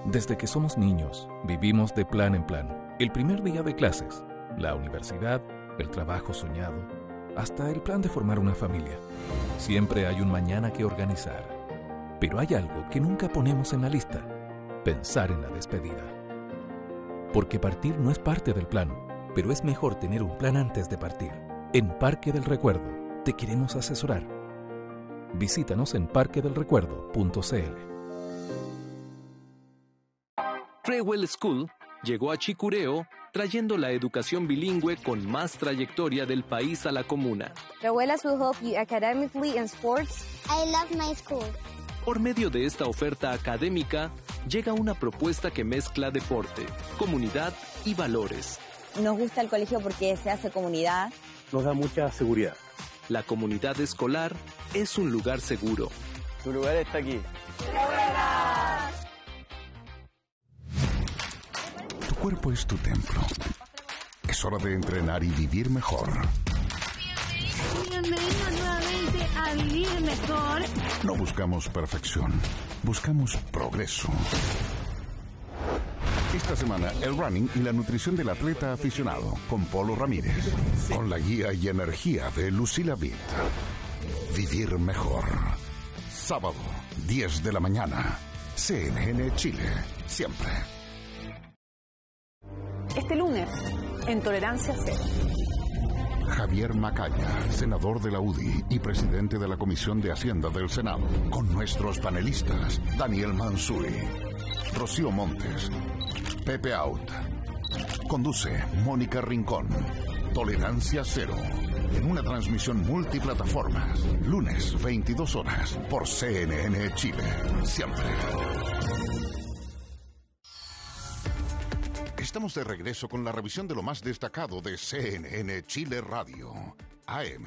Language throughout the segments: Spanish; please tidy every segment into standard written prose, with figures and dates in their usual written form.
Desde que somos niños, vivimos de plan en plan. El primer día de clases, la universidad, el trabajo soñado, hasta el plan de formar una familia. Siempre hay un mañana que organizar. Pero hay algo que nunca ponemos en la lista: pensar en la despedida. Porque partir no es parte del plan, pero es mejor tener un plan antes de partir. En Parque del Recuerdo te queremos asesorar. Visítanos en parquedelrecuerdo.cl. Rewell School llegó a Chicureo trayendo la educación bilingüe con más trayectoria del país a la comuna. Rewellas will help you academically and sports. I love my school. Por medio de esta oferta académica, llega una propuesta que mezcla deporte, comunidad y valores. Nos gusta el colegio porque se hace comunidad. Nos da mucha seguridad. La comunidad escolar es un lugar seguro. Tu lugar está aquí. Tu cuerpo es tu templo. Es hora de entrenar y vivir mejor. Bienvenidos nuevamente a Vivir Mejor. No buscamos perfección, buscamos progreso. Esta semana, el running y la nutrición del atleta aficionado, con Polo Ramírez. Con la guía y energía de Lucila Vitt. Vivir mejor. Sábado, 10 de la mañana. CNN Chile, siempre. Este lunes, en Tolerancia Cero. Javier Macaya, senador de la UDI y presidente de la Comisión de Hacienda del Senado, con nuestros panelistas Daniel Manzuri, Rocío Montes, Pepe Out. Conduce Mónica Rincón. Tolerancia Cero, en una transmisión multiplataformas, lunes 22 horas por CNN Chile, siempre. Estamos de regreso con la revisión de lo más destacado de CNN Chile Radio, AM.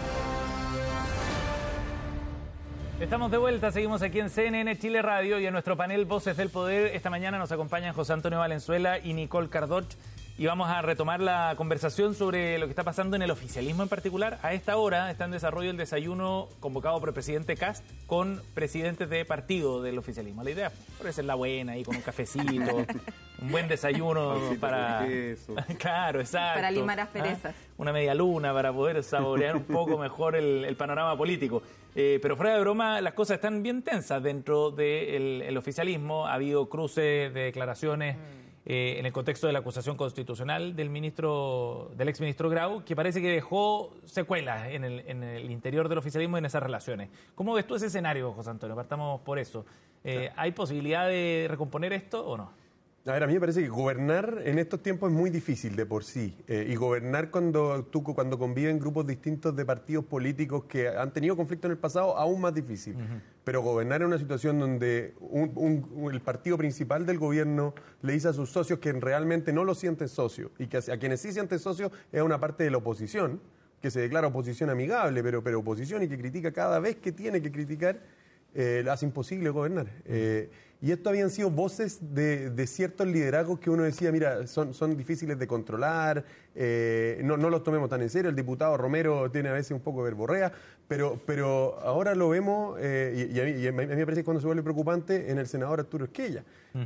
Estamos de vuelta, seguimos aquí en CNN Chile Radio y en nuestro panel Voces del Poder. Esta mañana nos acompañan José Antonio Valenzuela y Nicole Cardoch y vamos a retomar la conversación sobre lo que está pasando en el oficialismo en particular. A esta hora está en desarrollo el desayuno convocado por el presidente Kast con presidentes de partido del oficialismo. La idea puede ser la buena, ahí con un cafecito, un buen desayuno para... Claro, exacto. Para limar asperezas. Una media luna para poder saborear un poco mejor el panorama político. Pero fuera de broma, las cosas están bien tensas dentro del oficialismo. Ha habido cruces de declaraciones en el contexto de la acusación constitucional del exministro Grau, que parece que dejó secuelas en el interior del oficialismo y en esas relaciones. ¿Cómo ves tú ese escenario, José Antonio? Partamos por eso. ¿Hay posibilidad de recomponer esto o no? A ver, a mí me parece que gobernar en estos tiempos es muy difícil de por sí. Y gobernar cuando conviven grupos distintos de partidos políticos que han tenido conflicto en el pasado, aún más difícil. Pero gobernar en una situación donde el partido principal del gobierno le dice a sus socios que realmente no lo sienten socios y que a quienes sí sienten socios es una parte de la oposición, que se declara oposición amigable, pero oposición y que critica cada vez que tiene que criticar, hace imposible gobernar. Y esto habían sido voces de ciertos liderazgos que uno decía, mira, son difíciles de controlar, no los tomemos tan en serio. El diputado Romero tiene a veces un poco de verborrea, pero ahora lo vemos, y a mí me parece que cuando se vuelve preocupante, en el senador Arturo Esquella.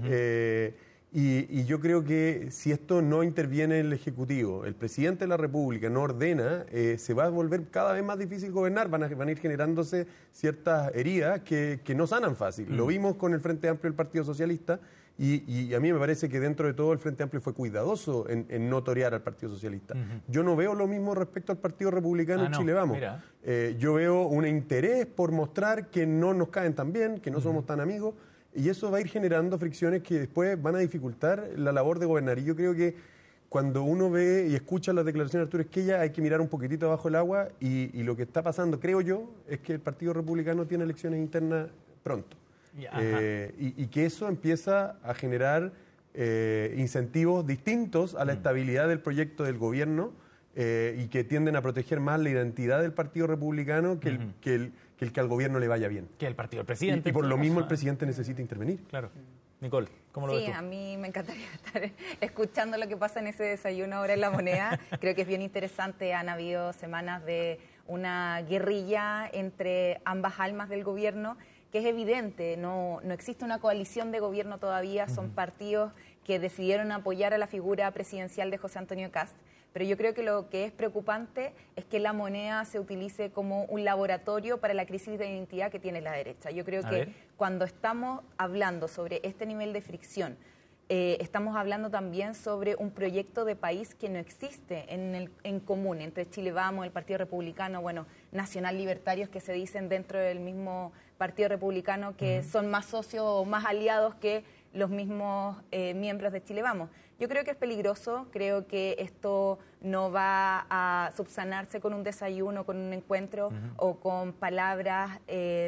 Y yo creo que si esto no interviene el Ejecutivo, el presidente de la República no ordena, se va a volver cada vez más difícil gobernar, van a ir generándose ciertas heridas que no sanan fácil. Lo vimos con el Frente Amplio del Partido Socialista y a mí me parece que dentro de todo el Frente Amplio fue cuidadoso en no torear al Partido Socialista. Yo no veo lo mismo respecto al Partido Republicano en Chile Vamos. Yo veo un interés por mostrar que no nos caen tan bien, que no somos tan amigos. Y eso va a ir generando fricciones que después van a dificultar la labor de gobernar. Y yo creo que cuando uno ve y escucha las declaraciones de Arturo Esquella hay que mirar un poquitito abajo el agua y lo que está pasando, creo yo, es que el Partido Republicano tiene elecciones internas pronto. Y que eso empieza a generar incentivos distintos a la estabilidad del proyecto del gobierno y que tienden a proteger más la identidad del Partido Republicano que al gobierno le vaya bien. Que el partido del presidente. Y por lo mismo el presidente necesita intervenir. Claro. Nicole, ¿cómo lo ves tú? Sí, a mí me encantaría estar escuchando lo que pasa en ese desayuno ahora en La Moneda. Creo que es bien interesante. Han habido semanas de una guerrilla entre ambas almas del gobierno que es evidente, no existe una coalición de gobierno todavía, son partidos que decidieron apoyar a la figura presidencial de José Antonio Kast. Pero yo creo que lo que es preocupante es que la moneda se utilice como un laboratorio para la crisis de identidad que tiene la derecha. Yo creo que cuando estamos hablando sobre este nivel de fricción, estamos hablando también sobre un proyecto de país que no existe en común entre Chile Vamos, el Partido Republicano, bueno, Nacional Libertarios que se dicen dentro del mismo Partido Republicano que son más socios o más aliados que los mismos miembros de Chile Vamos. Yo creo que es peligroso, creo que esto no va a subsanarse con un desayuno, con un encuentro o con palabras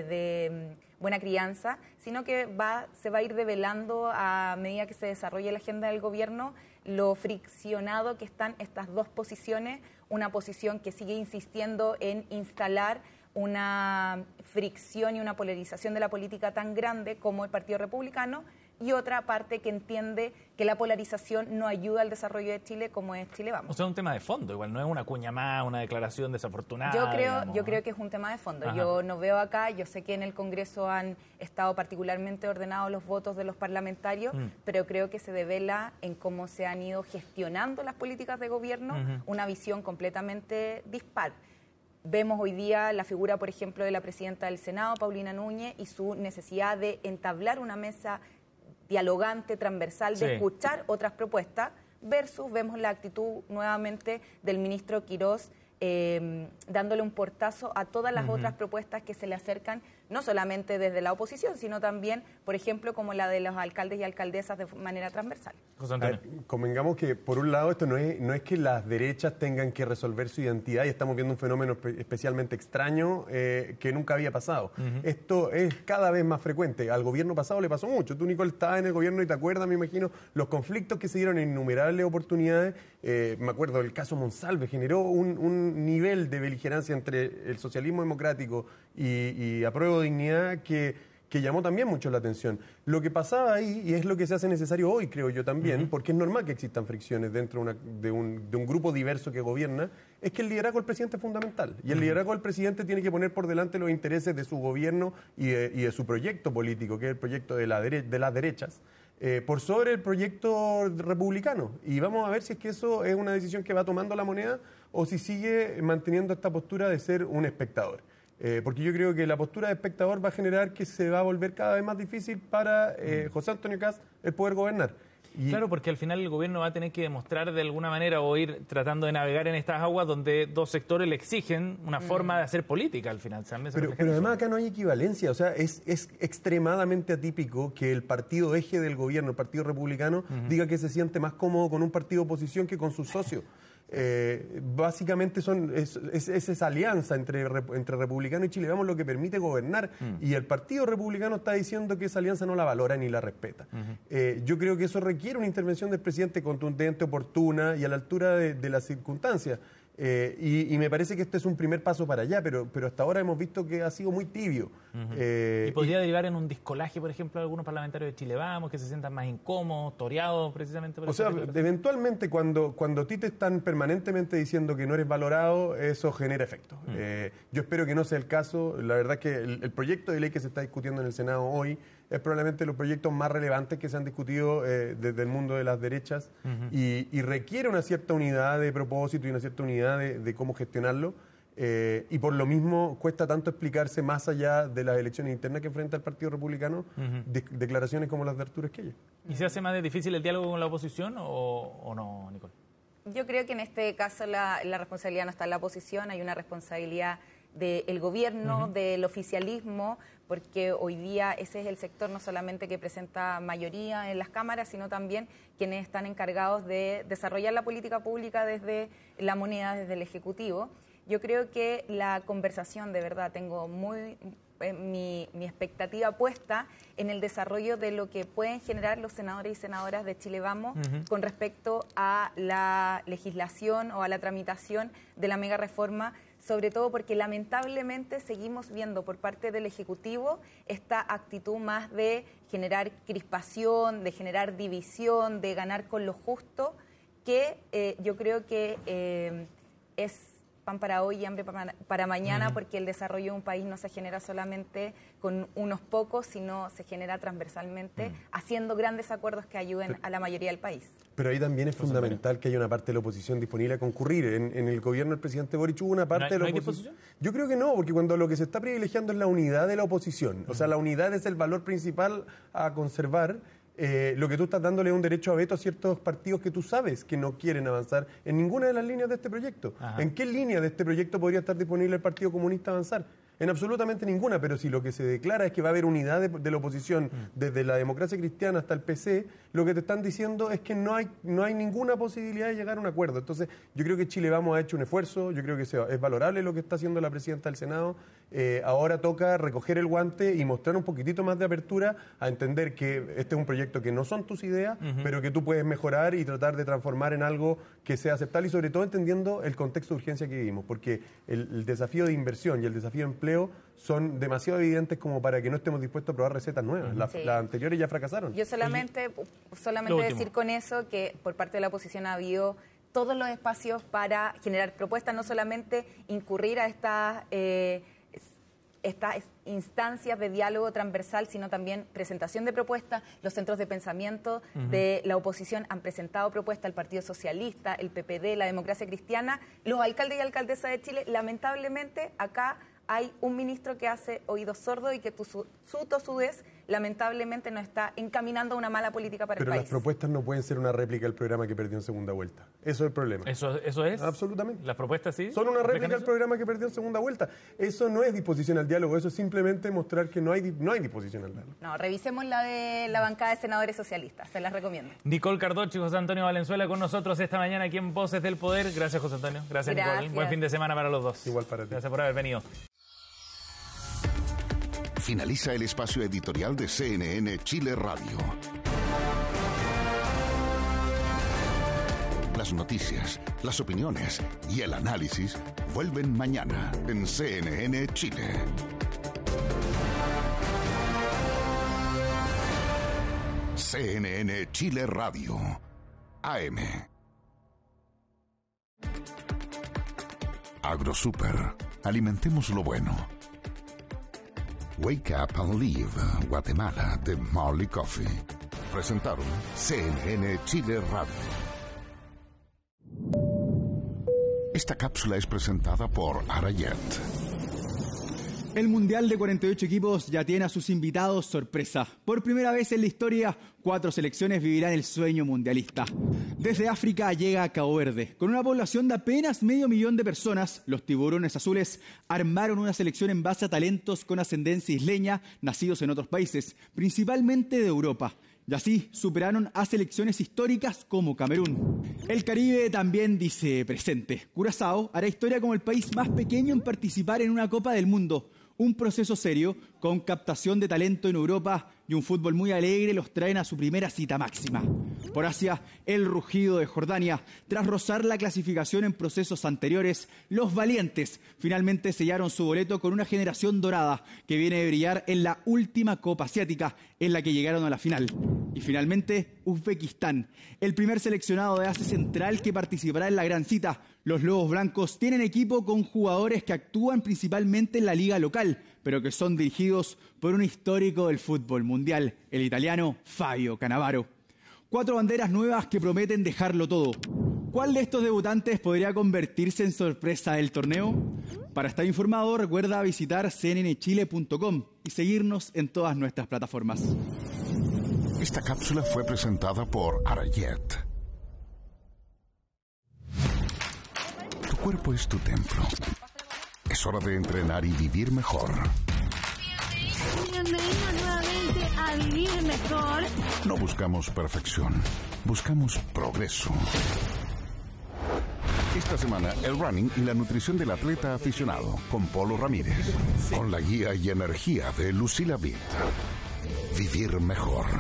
de buena crianza, sino que se va a ir develando a medida que se desarrolle la agenda del gobierno lo friccionado que están estas dos posiciones, una posición que sigue insistiendo en instalar una fricción y una polarización de la política tan grande como el Partido Republicano, y otra parte que entiende que la polarización no ayuda al desarrollo de Chile como es Chile Vamos. O sea, es un tema de fondo, igual no es una cuña más, una declaración desafortunada. Yo creo que es un tema de fondo. Ajá. Yo no veo acá, yo sé que en el Congreso han estado particularmente ordenados los votos de los parlamentarios, pero creo que se devela en cómo se han ido gestionando las políticas de gobierno una visión completamente dispar. Vemos hoy día la figura, por ejemplo, de la presidenta del Senado, Paulina Núñez, y su necesidad de entablar una mesa dialogante, transversal, de escuchar otras propuestas, versus vemos la actitud nuevamente del ministro Quirós dándole un portazo a todas las otras propuestas que se le acercan, no solamente desde la oposición, sino también, por ejemplo, como la de los alcaldes y alcaldesas de manera transversal. José Antonio. Convengamos que, por un lado, esto no es que las derechas tengan que resolver su identidad, y estamos viendo un fenómeno especialmente extraño que nunca había pasado. Esto es cada vez más frecuente. Al gobierno pasado le pasó mucho. Tú, Nicole, estabas en el gobierno y te acuerdas, me imagino, los conflictos que se dieron en innumerables oportunidades. Me acuerdo del caso Monsalve, generó un nivel de beligerancia entre el socialismo democrático y Apruebo Dignidad que llamó también mucho la atención. Lo que pasaba ahí, y es lo que se hace necesario hoy, creo yo también, porque es normal que existan fricciones dentro de un grupo diverso que gobierna, es que el liderazgo del presidente es fundamental. Y el liderazgo del presidente tiene que poner por delante los intereses de su gobierno y de su proyecto político, que es el proyecto de las derechas, por sobre el proyecto republicano. Y vamos a ver si es que eso es una decisión que va tomando la moneda o si sigue manteniendo esta postura de ser un espectador. Porque yo creo que la postura de espectador va a generar que se va a volver cada vez más difícil para José Antonio Kast el poder gobernar. Claro, porque al final el gobierno va a tener que demostrar de alguna manera o ir tratando de navegar en estas aguas donde dos sectores le exigen una forma de hacer política al final. Pero además acá no hay equivalencia, o sea, es extremadamente atípico que el partido eje del gobierno, el Partido Republicano, diga que se siente más cómodo con un partido de oposición que con sus socios. Básicamente es esa alianza entre Republicano y Chile Vamos lo que permite gobernar, y el Partido Republicano está diciendo que esa alianza no la valora ni la respeta. Yo creo que eso requiere una intervención del presidente contundente, oportuna y a la altura de las circunstancias. Y me parece que este es un primer paso para allá, pero hasta ahora hemos visto que ha sido muy tibio. ¿Y podría derivar en un discolaje, por ejemplo, de algunos parlamentarios de Chile Vamos, que se sientan más incómodos, toreados precisamente por eso? O sea, eventualmente cuando a ti te están permanentemente diciendo que no eres valorado, eso genera efecto. Yo espero que no sea el caso. La verdad es que el proyecto de ley que se está discutiendo en el Senado hoy es probablemente los proyectos más relevantes que se han discutido desde el mundo de las derechas y requiere una cierta unidad de propósito y una cierta unidad de cómo gestionarlo. Y por lo mismo cuesta tanto explicarse más allá de las elecciones internas que enfrenta el Partido Republicano declaraciones como las de Arturo Esquella. ¿Y se hace más difícil el diálogo con la oposición o no, Nicole? Yo creo que en este caso la responsabilidad no está en la oposición, hay una responsabilidad del gobierno, del oficialismo, porque hoy día ese es el sector no solamente que presenta mayoría en las cámaras, sino también quienes están encargados de desarrollar la política pública desde la moneda, desde el Ejecutivo. Yo creo que la conversación, de verdad, tengo mi expectativa puesta en el desarrollo de lo que pueden generar los senadores y senadoras de Chile Vamos con respecto a la legislación o a la tramitación de la mega reforma, sobre todo porque lamentablemente seguimos viendo por parte del Ejecutivo esta actitud más de generar crispación, de generar división, de ganar con lo justo, que yo creo que es pan para hoy y hambre para mañana, porque el desarrollo de un país no se genera solamente con unos pocos, sino se genera transversalmente, haciendo grandes acuerdos que ayuden a la mayoría del país. Pero ahí también es fundamental que haya una parte de la oposición disponible a concurrir. En el gobierno del presidente Boric hubo una parte de la oposición. Yo creo que no, porque cuando lo que se está privilegiando es la unidad de la oposición. O sea, la unidad es el valor principal a conservar. Lo que tú estás dándole es un derecho a veto a ciertos partidos que tú sabes que no quieren avanzar en ninguna de las líneas de este proyecto. ¿En qué línea de este proyecto podría estar disponible el Partido Comunista avanzar? En absolutamente ninguna, pero si lo que se declara es que va a haber unidad de la oposición desde la democracia cristiana hasta el PC, lo que te están diciendo es que no hay ninguna posibilidad de llegar a un acuerdo. Entonces, yo creo que Chile Vamos ha hecho un esfuerzo, yo creo que es valorable lo que está haciendo la presidenta del Senado. Ahora toca recoger el guante y mostrar un poquitito más de apertura a entender que este es un proyecto que no son tus ideas, pero que tú puedes mejorar y tratar de transformar en algo que sea aceptable y sobre todo entendiendo el contexto de urgencia que vivimos, porque el desafío de inversión y el desafío de empleo son demasiado evidentes como para que no estemos dispuestos a probar recetas nuevas. Las anteriores ya fracasaron. Yo solamente decir con eso que por parte de la oposición ha habido todos los espacios para generar propuestas, no solamente incurrir a estas instancias de diálogo transversal, sino también presentación de propuestas. Los centros de pensamiento de la oposición han presentado propuestas, el Partido Socialista, el PPD, la Democracia Cristiana, los alcaldes y alcaldesas de Chile. Lamentablemente, acá hay un ministro que hace oídos sordos y que su tosudez lamentablemente nos está encaminando a una mala política para el país. Pero las propuestas no pueden ser una réplica del programa que perdió en segunda vuelta. Eso es el problema. ¿Eso es? Absolutamente. ¿Las propuestas sí? Son una réplica del programa que perdió en segunda vuelta. Eso no es disposición al diálogo, eso es simplemente mostrar que no hay disposición al diálogo. No, revisemos la de la bancada de senadores socialistas, se las recomiendo. Nicole Cardocho y José Antonio Valenzuela con nosotros esta mañana aquí en Voces del Poder. Gracias, José Antonio. Gracias, Nicole. Buen fin de semana para los dos. Igual para ti. Gracias por haber venido. Finaliza el espacio editorial de CNN Chile Radio. Las noticias, las opiniones y el análisis vuelven mañana en CNN Chile. CNN Chile Radio, AM. AgroSuper, alimentemos lo bueno. Wake Up and Live, Guatemala, de Marley Coffee. Presentaron CNN Chile Radio. Esta cápsula es presentada por Arayet. El Mundial de 48 equipos ya tiene a sus invitados sorpresa. Por primera vez en la historia, 4 selecciones vivirán el sueño mundialista. Desde África llega a Cabo Verde. Con una población de apenas 500.000 de personas, los tiburones azules armaron una selección en base a talentos con ascendencia isleña nacidos en otros países, principalmente de Europa. Y así superaron a selecciones históricas como Camerún. El Caribe también dice presente. Curazao hará historia como el país más pequeño en participar en una Copa del Mundo. Un proceso serio, con captación de talento en Europa y un fútbol muy alegre los traen a su primera cita máxima. Por Asia, el rugido de Jordania. Tras rozar la clasificación en procesos anteriores, los valientes finalmente sellaron su boleto con una generación dorada que viene de brillar en la última Copa Asiática, en la que llegaron a la final. Y finalmente, Uzbekistán, el primer seleccionado de Asia Central que participará en la gran cita. Los Lobos Blancos tienen equipo con jugadores que actúan principalmente en la liga local, pero que son dirigidos por un histórico del fútbol mundial, el italiano Fabio Cannavaro. 4 banderas nuevas que prometen dejarlo todo. ¿Cuál de estos debutantes podría convertirse en sorpresa del torneo? Para estar informado, recuerda visitar cnnchile.com y seguirnos en todas nuestras plataformas. Esta cápsula fue presentada por Arayet. Tu cuerpo es tu templo. Es hora de entrenar y vivir mejor. Bienvenido nuevamente a Vivir Mejor. No buscamos perfección, buscamos progreso. Esta semana, el running y la nutrición del atleta aficionado, con Polo Ramírez. Con la guía y energía de Lucila Vitt. Vivir mejor.